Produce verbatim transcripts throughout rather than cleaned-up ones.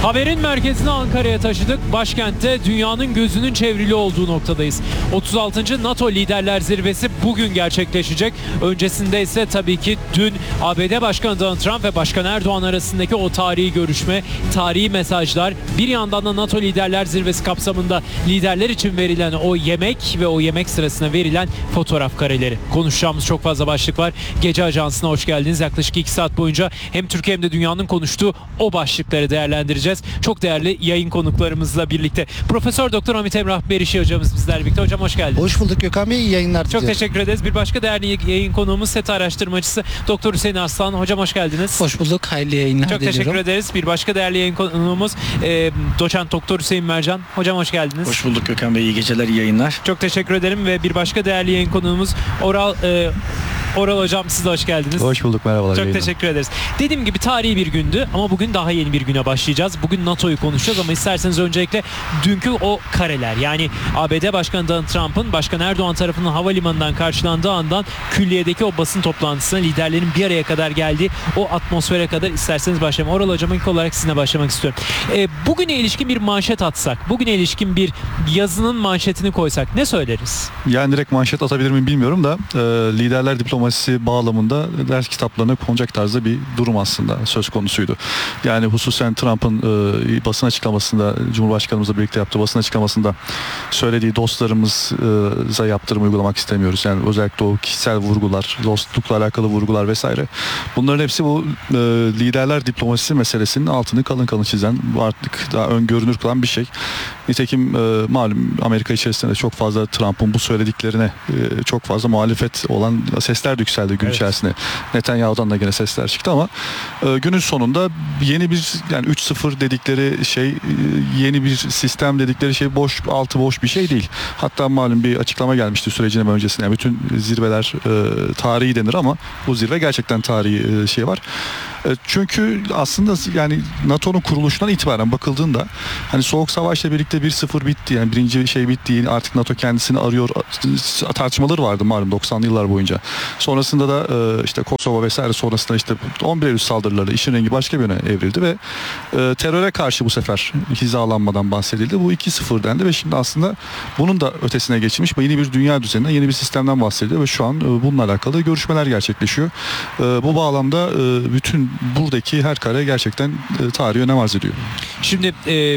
Haberin merkezini Ankara'ya taşıdık. Başkentte dünyanın gözünün çevrili olduğu noktadayız. otuz altıncı NATO Liderler Zirvesi bugün gerçekleşecek. Öncesinde ise tabii ki dün A B D Başkanı Donald Trump ve Başkan Erdoğan arasındaki o tarihi görüşme, tarihi mesajlar, bir yandan da NATO Liderler Zirvesi kapsamında liderler için verilen o yemek ve o yemek sırasında verilen fotoğraf kareleri. Konuşacağımız çok fazla başlık var. Gece Ajansı'na hoş geldiniz. Yaklaşık iki saat boyunca hem Türkiye hem de dünyanın konuştuğu o başlıkları değerlendireceğiz. Çok değerli yayın konuklarımızla birlikte. Profesör Doktor Hamit Emrah Berişi hocamız bizlerle birlikte. Hocam hoş geldiniz. Hoş bulduk Gökhan Bey. İyi yayınlar diliyorum. Çok teşekkür ederiz. Bir başka değerli yayın konuğumuz SETA araştırmacısı Doktor Hüseyin Arslan. Hocam hoş geldiniz. Hoş bulduk. Hayırlı yayınlar Çok diliyorum. teşekkür ederiz. Bir başka değerli yayın konuğumuz e, Doçent Doktor Hüseyin Mercan. Hocam hoş geldiniz. Hoş bulduk Gökhan Bey. İyi geceler, iyi yayınlar. Çok teşekkür ederim ve bir başka değerli yayın konuğumuz Oral e, Oral hocam, siz de hoş geldiniz. Hoş bulduk, merhabalar. Çok yayınlar. teşekkür ederiz. Dediğim gibi tarihi bir gündü ama bugün daha yeni bir güne başlayacağız. Bugün NATO'yu konuşacağız ama isterseniz öncelikle dünkü o kareler, yani A B D Başkanı Donald Trump'ın Başkan Erdoğan tarafından havalimanından karşılandığı andan külliyedeki o basın toplantısına, liderlerin bir araya kadar geldiği o atmosfere kadar isterseniz başlayalım. Oral hocam, ilk olarak sizinle başlamak istiyorum. E, bugüne ilişkin bir manşet atsak, bugüne ilişkin bir yazının manşetini koysak ne söyleriz? Yani direkt manşet atabilir miyim bilmiyorum da e, liderler diplomasisi bağlamında ders kitaplarına konacak tarzda bir durum aslında söz konusuydu. Yani hususen Trump'ın e, basın açıklamasında, Cumhurbaşkanımızla birlikte yaptığı basın açıklamasında söylediği dostlarımıza yaptırım uygulamak istemiyoruz. Yani özellikle o kişisel vurgular, dostlukla alakalı vurgular vesaire. Bunların hepsi bu e, liderler diplomasisi meselesinin altını kalın kalın çizen, artık daha öngörünür kılan bir şey. Nitekim e, malum Amerika içerisinde çok fazla Trump'ın bu söylediklerine e, çok fazla muhalefet olan sesler de yükseldi gün evet. içerisinde. Netanyahu'dan da gene sesler çıktı ama e, günün sonunda yeni bir, yani üç sıfır dedikleri şey, e, yeni bir sistem dedikleri şey boş, altı boş bir şey değil. Hatta malum bir açıklama gelmişti sürecinin öncesinde. Yani bütün zirveler e, tarihi denir ama bu zirve gerçekten tarihi e, şey var. Çünkü aslında yani NATO'nun kuruluşundan itibaren bakıldığında hani Soğuk Savaş'la birlikte bir sıfır bitti. Yani birinci şey bitti. Artık NATO kendisini arıyor. Tartışmaları vardı malum doksanlı yıllar boyunca. Sonrasında da işte Kosova vesaire sonrasında işte on bir Eylül saldırıları, işin rengi başka bir yöne evrildi ve teröre karşı bu sefer hizalanmadan bahsedildi. Bu iki sıfır dendi ve şimdi aslında bunun da ötesine geçmiş. Yeni bir dünya düzeninden, yeni bir sistemden bahsediliyor ve şu an bununla alakalı görüşmeler gerçekleşiyor. Bu bağlamda bütün buradaki her kare gerçekten e, tarihi önem arz ediyor. Şimdi e,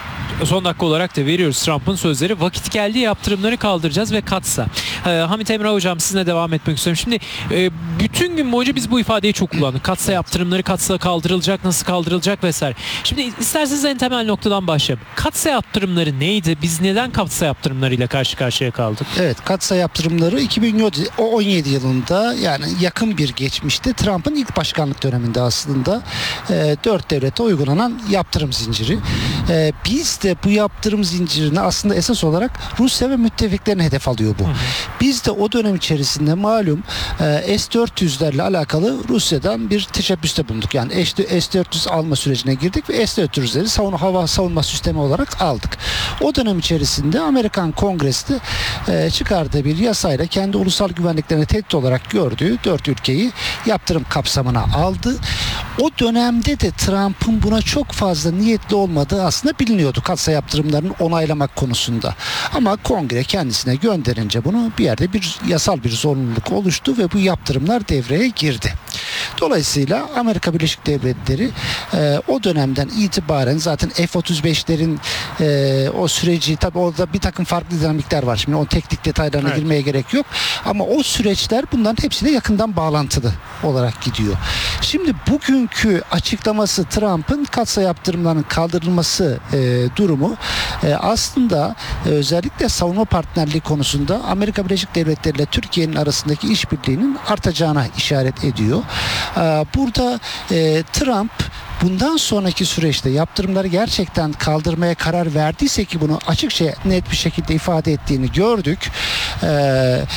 son dakika olarak da veriyoruz Trump'ın sözleri. Vakit geldi, yaptırımları kaldıracağız ve katsa. Ee, Hamit Emrah hocam, sizinle devam etmek istiyorum. Şimdi e, bütün gün boyunca biz bu ifadeyi çok kullandık. Katsa yaptırımları, katsa kaldırılacak, nasıl kaldırılacak vesaire. Şimdi isterseniz en temel noktadan başlayalım. Katsa yaptırımları neydi? Biz neden katsa yaptırımlarıyla karşı karşıya kaldık? Evet, katsa yaptırımları iki bin on yedi yılında, yani yakın bir geçmişte, Trump'ın ilk başkanlık döneminde aslında e, dört devlete uygulanan yaptırım zinciri. E, biz de bu yaptırım zincirini aslında esas olarak Rusya ve müttefiklerini hedef alıyor bu. Hı hı. Biz de o dönem içerisinde malum e, S dört yüzlerle alakalı Rusya'dan bir teşebbüste bulunduk. Yani S dört yüz alma sürecine girdik ve S dört yüzleri savunma, hava savunma sistemi olarak aldık. O dönem içerisinde Amerikan Kongresi e, çıkardığı bir yasayla kendi ulusal güvenliklerini tehdit olarak gördüğü dört ülkeyi yaptırım kapsamına aldı. O dönemde de Trump'ın buna çok fazla niyetli olmadığı aslında biliniyordu, katsa yaptırımlarını onaylamak konusunda. Ama Kongre kendisine gönderince bunu bir yerde bir yasal bir zorunluluk oluştu ve bu yaptırımlar devreye girdi. Dolayısıyla Amerika Birleşik Devletleri e, o dönemden itibaren zaten F otuz beşlerin e, o süreci, tabii orada bir takım farklı dinamikler var. Şimdi o teknik detaylarına evet. girmeye gerek yok. Ama o süreçler bunların hepsiyle yakından bağlantılı olarak gidiyor. Şimdi bugünkü açıklaması, Trump'ın katsa yaptırımlarının kaldırılması e, durumu e, aslında e, özellikle savunma partnerliği konusunda Amerika Birleşik Devletleri ile Türkiye'nin arasındaki işbirliğinin artacağına işaret ediyor. E, burada e, Trump bundan sonraki süreçte yaptırımları gerçekten kaldırmaya karar verdiyse, ki bunu açıkça net bir şekilde ifade ettiğini gördük. Ee,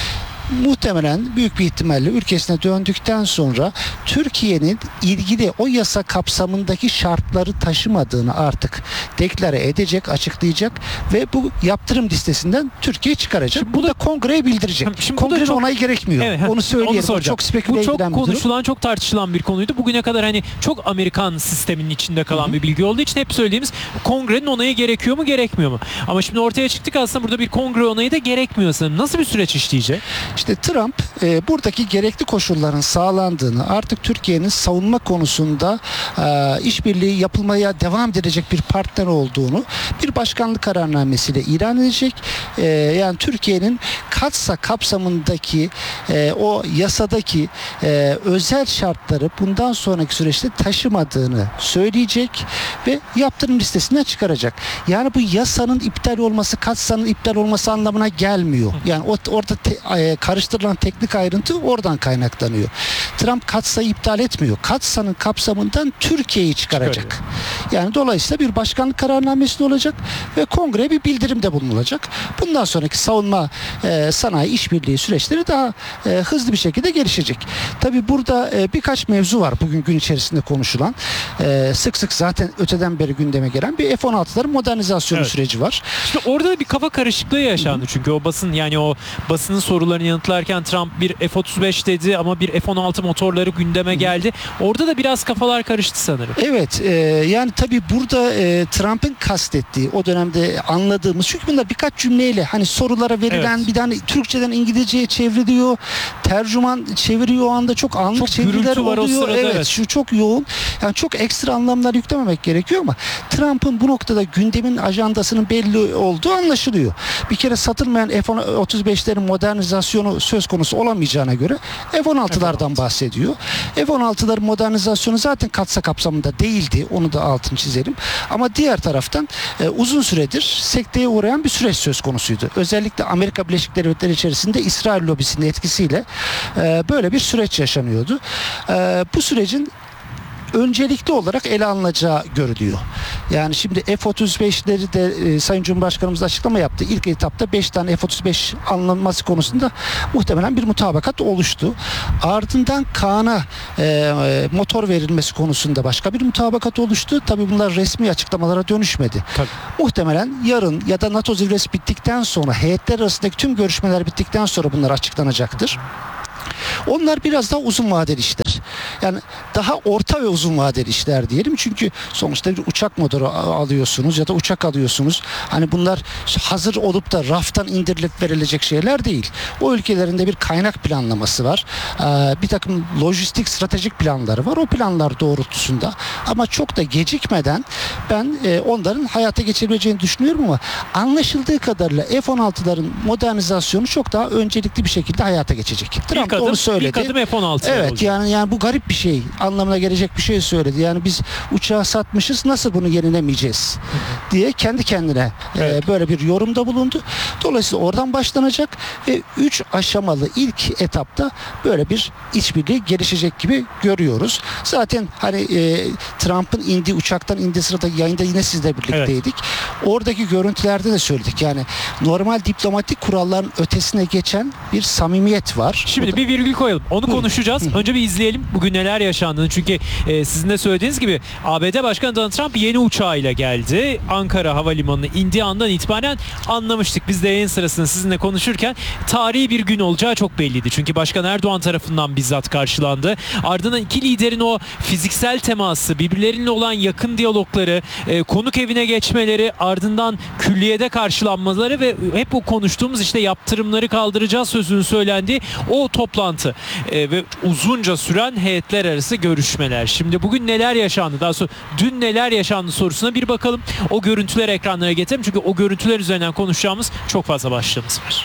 muhtemelen büyük bir ihtimalle ülkesine döndükten sonra Türkiye'nin ilgili o yasa kapsamındaki şartları taşımadığını artık deklare edecek, açıklayacak ve bu yaptırım listesinden Türkiye çıkaracak. Şimdi bu da kongreye bildirecek. Şimdi bu da Kongrenin çok- onayı gerekmiyor. Evet, heh, onu söyleyelim. soracağım. Çok speküle Bu çok edilen bir durum. konuşulan, çok tartışılan bir konuydu. Bugüne kadar hani çok Amerikan sisteminin içinde kalan bir bilgi olduğu için hep söylediğimiz kongrenin onayı gerekiyor mu, gerekmiyor mu? Ama şimdi ortaya çıktık aslında burada bir kongre onayı da gerekmiyor sanırım. Nasıl bir süreç işleyecek? İşte Trump e, buradaki gerekli koşulların sağlandığını, artık Türkiye'nin savunma konusunda e, işbirliği yapılmaya devam edecek bir partner olduğunu bir başkanlık kararnamesiyle ilan edecek. E, yani Türkiye'nin katsa kapsamındaki e, o yasadaki e, özel şartları bundan sonraki süreçte taşımadığını söyleyecek ve yaptırım listesinden çıkaracak. Yani bu yasanın iptal olması, katsanın iptal olması anlamına gelmiyor. Yani o, orada te, e, karıştırılan teknik ayrıntı oradan kaynaklanıyor. Trump katsayı iptal etmiyor. Katsanın kapsamından Türkiye'yi çıkaracak. Yani dolayısıyla bir başkanlık kararnamesi olacak ve kongreye bir bildirimde bulunulacak. Bundan sonraki savunma e, sanayi işbirliği süreçleri daha e, hızlı bir şekilde gelişecek. Tabii burada e, birkaç mevzu var bugün gün içerisinde konuşulan. E, sık sık zaten öteden beri gündeme gelen bir F on altıların modernizasyonu Evet. süreci var. İşte orada da bir kafa karışıklığı yaşandı çünkü o basın, yani o basının sorularını yanıtlarken Trump bir F otuz beş dedi ama bir F on altı motorları gündeme geldi. Orada da biraz kafalar karıştı sanırım. Evet, e, yani tabii burada e, Trump'ın kastettiği o dönemde anladığımız, çünkü bunlar birkaç cümleyle hani sorulara verilen, Evet. bir tane Türkçeden İngilizceye çevriliyor, tercüman çeviriyor, o anda çok anlık Çok çeviriler gürültü var o oluyor. sırada, evet, evet. şu çok yoğun. Yani çok ekstra anlamlar yüklememek gerekiyor ama Trump'ın bu noktada gündemin ajandasının belli olduğu anlaşılıyor. Bir kere satılmayan F otuz beşlerin modernizasyonu söz konusu olamayacağına göre F on altılardan bahsediyor. F on altıların modernizasyonu zaten katsa kapsamında değildi. Onu da altını çizelim. Ama diğer taraftan e, uzun süredir sekteye uğrayan bir süreç söz konusuydu. Özellikle Amerika Birleşik Devletleri içerisinde İsrail lobisinin etkisiyle e, böyle bir süreç yaşanıyordu. E, bu sürecin öncelikli olarak ele alınacağı görülüyor. Yani şimdi F otuz beşleri de e, Sayın Cumhurbaşkanımız açıklama yaptı. İlk etapta beş tane F otuz beş alınması konusunda muhtemelen bir mutabakat oluştu. Ardından Kaan'a e, e, motor verilmesi konusunda başka bir mutabakat oluştu. Tabii bunlar resmi açıklamalara dönüşmedi. Tabii. Muhtemelen yarın ya da NATO zirvesi bittikten sonra, heyetler arasındaki tüm görüşmeler bittikten sonra bunlar açıklanacaktır. Onlar biraz daha uzun vadeli işler. Yani daha orta ve uzun vadeli işler diyelim. Çünkü sonuçta bir uçak motoru alıyorsunuz ya da uçak alıyorsunuz. Hani bunlar hazır olup da raftan indirilip verilecek şeyler değil. O ülkelerinde bir kaynak planlaması var. Ee, bir takım lojistik stratejik planları var. O planlar doğrultusunda ama çok da gecikmeden ben e, onların hayata geçirebileceğini düşünüyorum ama anlaşıldığı kadarıyla F on altıların modernizasyonu çok daha öncelikli bir şekilde hayata geçecek. Trump İlk da adım, onu söyledi. ilk adım F on altı Evet, olacak. yani yani bu garip bir şey anlamına gelecek bir şey söyledi. Yani biz uçağı satmışız, nasıl bunu yenilemeyeceğiz diye kendi kendine Evet. e, böyle bir yorumda bulundu. Dolayısıyla oradan başlanacak ve üç aşamalı ilk etapta böyle bir işbirliği gelişecek gibi görüyoruz. Zaten hani e, Trump'ın indiği uçaktan indiği sırada yayında yine sizle birlikteydik. Oradaki görüntülerde de söyledik. Yani normal diplomatik kuralların ötesine geçen bir samimiyet var. Şimdi Bu da- bir virgül koyalım. Onu Buyurun. konuşacağız. Önce bir izleyelim bugün neler yaşandığını. Çünkü e, sizin de söylediğiniz gibi A B D Başkanı Donald Trump yeni uçağıyla geldi. Ankara Havalimanı'na indiği andan itibaren anlamıştık. Biz de yayın sırasında sizinle konuşurken tarihi bir gün olacağı çok belliydi. Çünkü Başkan Erdoğan tarafından bizzat karşılandı. Ardından iki liderin o fiziksel teması, birbirleriyle olan yakın diyalogları, e, konuk evine geçmeleri, ardından külliyede karşılanmaları ve hep o konuştuğumuz işte yaptırımları kaldıracağız sözünün söylendiği o toplantı e, ve uzunca süren heyetler arası görüşmeler. Şimdi bugün neler yaşandı? Daha sonra dün neler yaşandı sorusuna bir bakalım. O görüntüleri ekranlara getirelim. Çünkü o görüntüler üzerinden konuşacağımız çok fazla başlığımız var.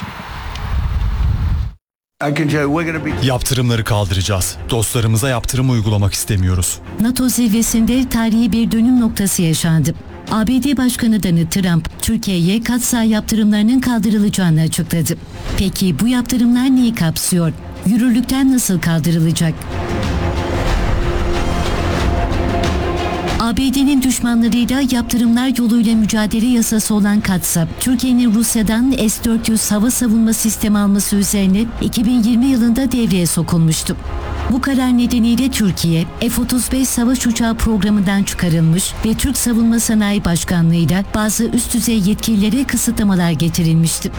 Yaptırımları kaldıracağız. Dostlarımıza yaptırım uygulamak istemiyoruz. NATO zirvesinde tarihi bir dönüm noktası yaşandı. A B D Başkanı Donald Trump, Türkiye'ye katsayı yaptırımlarının kaldırılacağını açıkladı. Peki bu yaptırımlar neyi kapsıyor? Yürürlükten nasıl kaldırılacak? A B D'nin düşmanlarıyla yaptırımlar yoluyla mücadele yasası olan Katsap, Türkiye'nin Rusya'dan S dört yüz hava savunma sistemi alması üzerine iki bin yirmi yılında devreye sokulmuştu. Bu karar nedeniyle Türkiye, F otuz beş savaş uçağı programından çıkarılmış ve Türk Savunma Sanayi Başkanlığı'yla bazı üst düzey yetkililere kısıtlamalar getirilmişti.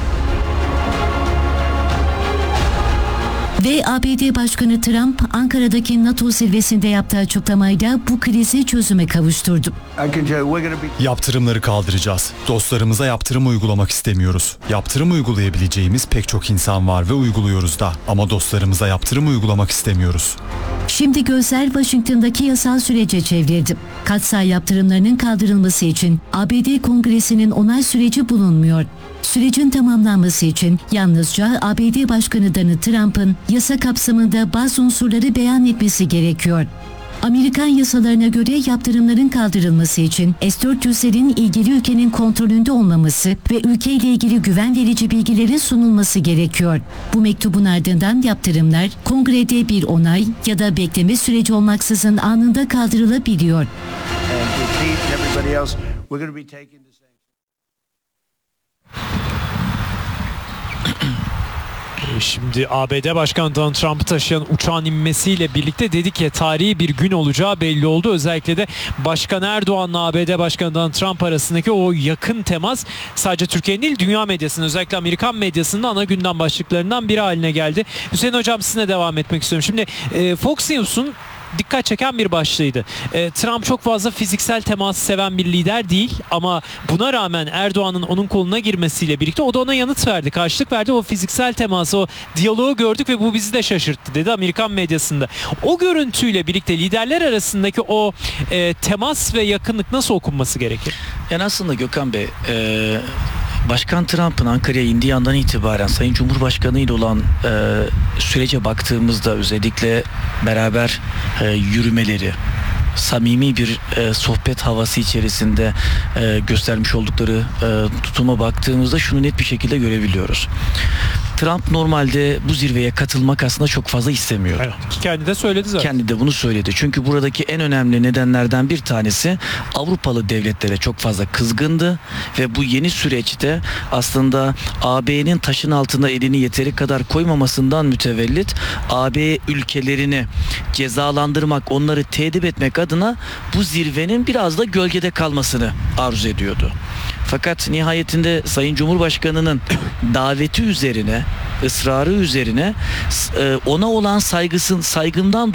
Ve A B D Başkanı Trump, Ankara'daki NATO zirvesinde yaptığı açıklamayla bu krizi çözüme kavuşturdu. Yaptırımları kaldıracağız. Dostlarımıza yaptırım uygulamak istemiyoruz. Yaptırım uygulayabileceğimiz pek çok insan var ve uyguluyoruz da. Ama dostlarımıza yaptırım uygulamak istemiyoruz. Şimdi gözler Washington'daki yasal sürece çevrildi. Katsay yaptırımlarının kaldırılması için A B D Kongresi'nin onay süreci bulunmuyor. Sürecin tamamlanması için yalnızca A B D Başkanı Donald Trump'ın yasa kapsamında bazı unsurları beyan etmesi gerekiyor. Amerikan yasalarına göre yaptırımların kaldırılması için S dört yüzlerin ilgili ülkenin kontrolünde olmaması ve ülkeyle ilgili güven verici bilgilerin sunulması gerekiyor. Bu mektubun ardından yaptırımlar kongrede bir onay ya da bekleme süreci olmaksızın anında kaldırılabiliyor. Şimdi A B D Başkanı Donald Trump'ı taşıyan uçağın inmesiyle birlikte dedi ki tarihi bir gün olacağı belli oldu. Özellikle de Başkan Erdoğan'la A B D Başkanı Donald Trump arasındaki o yakın temas sadece Türkiye'nin değil dünya medyasının, özellikle Amerikan medyasının ana gündem başlıklarından biri haline geldi. Hüseyin Hocam, sizinle devam etmek istiyorum. Şimdi e, Fox News'un dikkat çeken bir başlığıydı. E, Trump çok fazla fiziksel teması seven bir lider değil ama buna rağmen Erdoğan'ın onun koluna girmesiyle birlikte o da ona yanıt verdi, karşılık verdi. O fiziksel teması, o diyaloğu gördük ve bu bizi de şaşırttı dedi Amerikan medyasında. O görüntüyle birlikte liderler arasındaki o e, temas ve yakınlık nasıl okunması gerekir? Yani aslında Gökhan Bey, e, Başkan Trump'ın Ankara'ya indiği andan itibaren Sayın Cumhurbaşkanı ile olan e, sürece baktığımızda özellikle beraber e, yürümeleri, samimi bir e, sohbet havası içerisinde e, göstermiş oldukları e, tutuma baktığımızda şunu net bir şekilde görebiliyoruz. Trump normalde bu zirveye katılmak aslında çok fazla istemiyor. Evet, kendi de söyledi zaten. Kendi de bunu söyledi. Çünkü buradaki en önemli nedenlerden bir tanesi Avrupalı devletlere çok fazla kızgındı ve bu yeni süreçte aslında A B'nin taşın altına elini yeteri kadar koymamasından mütevellit A B ülkelerini cezalandırmak, onları tehdit etmek adına bu zirvenin biraz da gölgede kalmasını arzu ediyordu. Fakat nihayetinde Sayın Cumhurbaşkanı'nın daveti üzerine, ısrarı üzerine ona olan saygısın, saygından